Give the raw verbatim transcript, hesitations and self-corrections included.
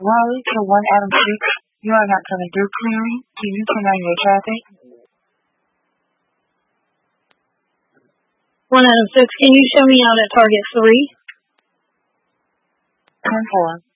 Raleigh to one Adam six. You are not coming through clearing. Can you turn on your traffic? one Adam six, can you show me out at target three? ten four.